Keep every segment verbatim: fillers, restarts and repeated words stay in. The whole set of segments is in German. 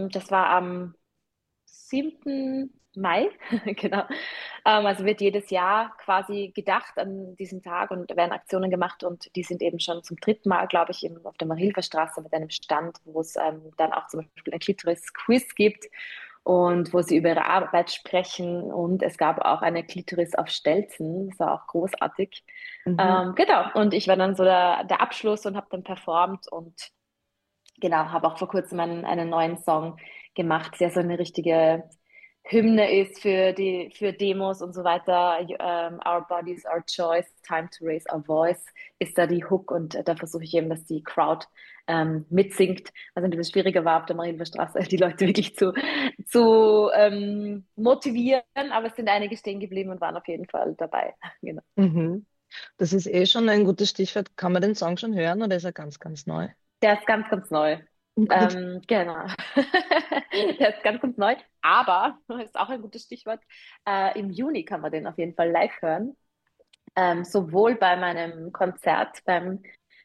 das war am siebten Mai, genau. Ähm, also wird jedes Jahr quasi gedacht an diesen Tag und werden Aktionen gemacht und die sind eben schon zum dritten Mal, glaube ich, eben auf der Marilferstraße mit einem Stand, wo es ähm, dann auch zum Beispiel ein Klitoris-Quiz gibt und wo sie über ihre Arbeit sprechen und es gab auch eine Klitoris auf Stelzen, das war auch großartig. Mhm. Ähm, genau, und ich war dann so der, der Abschluss und habe dann performt und genau, habe auch vor kurzem einen, einen neuen Song gemacht, der so eine richtige Hymne ist für die, für Demos und so weiter. Ähm, Our Bodies, Our Choice, Time to Raise Our Voice ist da die Hook und äh, da versuche ich eben, dass die Crowd ähm, mitsingt. Was ein bisschen schwieriger war auf der Marienstraße, die Leute wirklich zu, zu ähm, motivieren, aber es sind einige stehen geblieben und waren auf jeden Fall dabei. Genau. Mhm. Das ist eh schon ein gutes Stichwort. Kann man den Song schon hören oder ist er ganz, ganz neu? Der ist ganz, ganz neu. Gut. Ähm, genau. Der ist ganz, ganz neu. Aber, das ist auch ein gutes Stichwort, äh, im Juni kann man den auf jeden Fall live hören. Ähm, sowohl bei meinem Konzert beim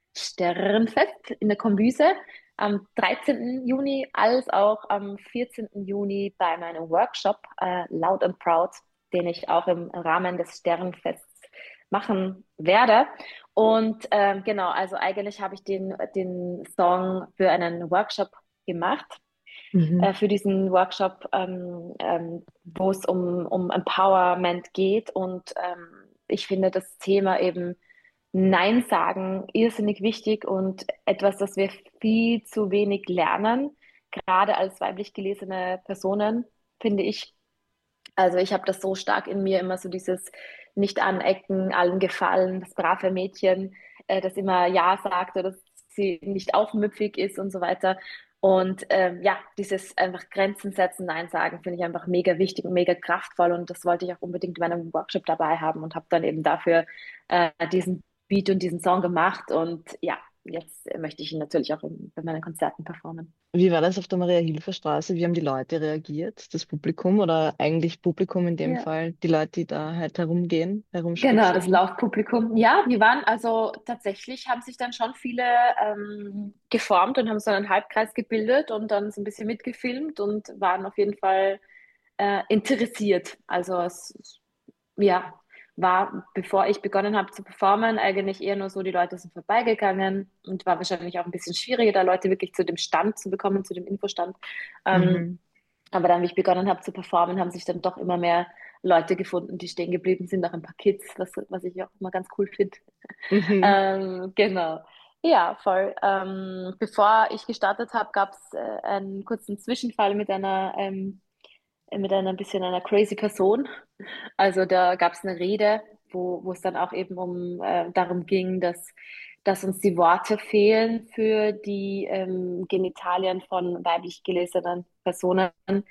Sternfest in der Kombüse am dreizehnten Juni als auch am vierzehnten Juni bei meinem Workshop äh, Loud and Proud, den ich auch im Rahmen des Sternfests machen werde. Und ähm, genau, also eigentlich habe ich den, den Song für einen Workshop gemacht, Mhm. äh, für diesen Workshop, ähm, ähm, wo es um, um Empowerment geht. Und ähm, ich finde das Thema eben Nein sagen irrsinnig wichtig und etwas, das wir viel zu wenig lernen, gerade als weiblich gelesene Personen, finde ich. Also ich habe das so stark in mir, immer so dieses Nicht-Anecken, allen gefallen, das brave Mädchen, äh, das immer Ja sagt oder dass sie nicht aufmüpfig ist und so weiter. Und ähm, ja, dieses einfach Grenzen setzen, Nein sagen, finde ich einfach mega wichtig und mega kraftvoll. Und das wollte ich auch unbedingt in meinem Workshop dabei haben und habe dann eben dafür äh, diesen Beat und diesen Song gemacht. Und ja, jetzt möchte ich ihn natürlich auch in, bei meinen Konzerten performen. Wie war das auf der Maria-Hilfer-Straße? Wie haben die Leute reagiert? Das Publikum oder eigentlich Publikum in dem Ja. Fall, die Leute, die da halt herumgehen, Genau, das herumspazieren? Laufpublikum. Ja, wir waren also tatsächlich, haben sich dann schon viele ähm, geformt und haben so einen Halbkreis gebildet und dann so ein bisschen mitgefilmt und waren auf jeden Fall äh, interessiert. Also es ja, war, bevor ich begonnen habe zu performen, eigentlich eher nur so, die Leute sind vorbeigegangen und war wahrscheinlich auch ein bisschen schwieriger, da Leute wirklich zu dem Stand zu bekommen, zu dem Infostand. Ähm, Mhm. aber dann, wie ich begonnen habe zu performen, haben sich dann doch immer mehr Leute gefunden, die stehen geblieben sind, auch ein paar Kids, was, was ich auch immer ganz cool finde. Mhm. Ähm, genau. Ja, voll. Ähm, bevor ich gestartet habe, gab es äh, einen kurzen Zwischenfall mit einer, ähm, mit einer ein bisschen einer crazy Person. Also da gab es eine Rede, wo, wo es dann auch eben um äh, darum ging, dass, dass uns die Worte fehlen für die ähm, Genitalien von weiblich gelesenen Personen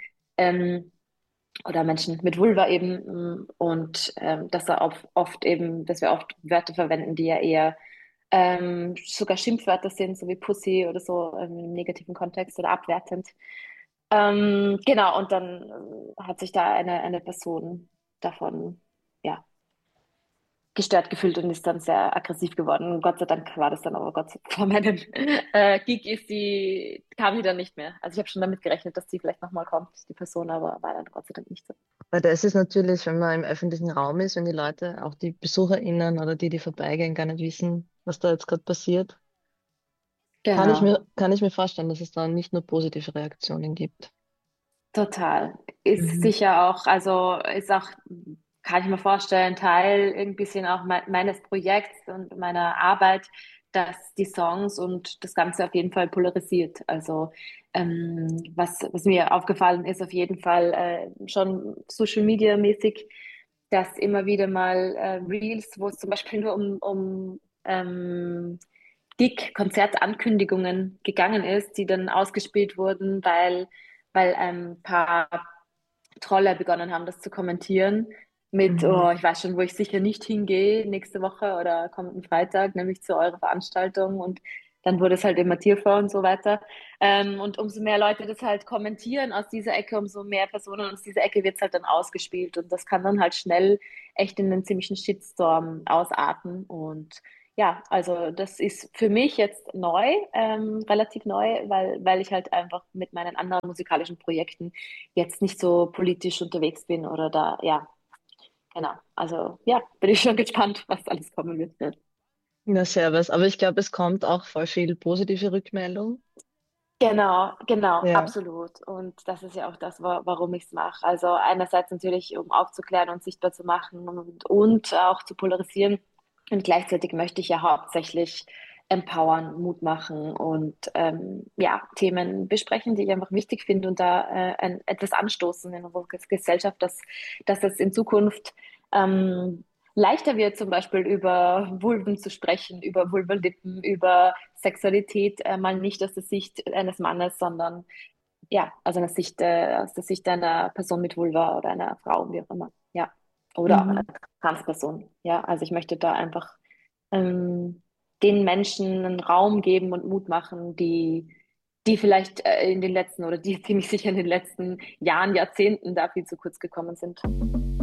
ähm, oder Menschen mit Vulva eben mm, und ähm, dass da oft, oft eben, dass wir oft Wörter verwenden, die ja eher ähm, sogar Schimpfwörter sind, so wie Pussy oder so ähm, im negativen Kontext oder abwertend. Ähm, genau, und dann äh, hat sich da eine, eine Person davon, ja, gestört gefühlt und ist dann sehr aggressiv geworden. Gott sei Dank war das dann aber Gott sei Dank vor meinem äh, Gig ist die, kam die dann nicht mehr. Also ich habe schon damit gerechnet, dass die vielleicht nochmal kommt, die Person, aber war dann Gott sei Dank nicht so. Weil das ist natürlich, wenn man im öffentlichen Raum ist, wenn die Leute, auch die BesucherInnen oder die, die vorbeigehen, gar nicht wissen, was da jetzt gerade passiert, kann ich Genau, mir, kann ich mir vorstellen, dass es da nicht nur positive Reaktionen gibt. total. Ist Mhm. sicher auch, also ist auch, kann ich mir vorstellen, Teil ein bisschen auch me meines Projekts und meiner Arbeit, dass die Songs und das Ganze auf jeden Fall polarisiert. Also ähm, was, was mir aufgefallen ist, auf jeden Fall äh, schon Social Media mäßig, dass immer wieder mal äh, Reels, wo es zum Beispiel nur um, um ähm, Gig-Konzertankündigungen gegangen ist, die dann ausgespielt wurden, weil, weil ein paar Trolle begonnen haben, das zu kommentieren. Mit, Mhm. oh, ich weiß schon, wo ich sicher nicht hingehe nächste Woche oder kommenden Freitag, nämlich zu eurer Veranstaltung. Und dann wurde es halt immer Tierfrau und so weiter. Ähm, und umso mehr Leute das halt kommentieren aus dieser Ecke, umso mehr Personen aus dieser Ecke wird es halt dann ausgespielt. Und das kann dann halt schnell echt in einen ziemlichen Shitstorm ausarten. Und ja, also das ist für mich jetzt neu, ähm, relativ neu, weil, weil ich halt einfach mit meinen anderen musikalischen Projekten jetzt nicht so politisch unterwegs bin oder da, ja, genau. Also ja, bin ich schon gespannt, was alles kommen wird. Ja. Ja, servus. Aber ich glaube, es kommt auch voll viel positive Rückmeldung. Genau, genau, Ja. absolut. Und das ist ja auch das, wa warum ich es mache. Also einerseits natürlich, um aufzuklären und sichtbar zu machen und, und auch zu polarisieren. Und gleichzeitig möchte ich ja hauptsächlich empowern, Mut machen und ähm, ja, Themen besprechen, die ich einfach wichtig finde und da äh, ein, etwas anstoßen in unserer Gesellschaft, dass, dass es in Zukunft ähm, leichter wird, zum Beispiel über Vulven zu sprechen, über Vulvalippen, über Sexualität, äh, mal nicht aus der Sicht eines Mannes, sondern ja, also aus der Sicht, äh, aus der Sicht einer Person mit Vulva oder einer Frau, wie auch immer. Ja. Oder auch einer Mhm. Transperson. Ja, also ich möchte da einfach ähm, den Menschen einen Raum geben und Mut machen, die, die vielleicht äh, in den letzten oder die ziemlich sicher in den letzten Jahren, Jahrzehnten da viel zu kurz gekommen sind.